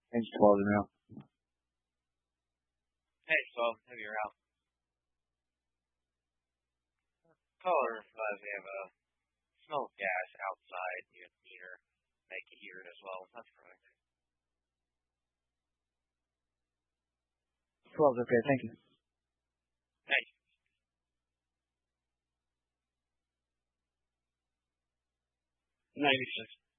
Thanks, 12 now. Hey, 12, have you out? Caller advised we have a smell of gas outside. You meter, make you hear it as well. That's correct. 12's okay, thank you. Thank you. 96.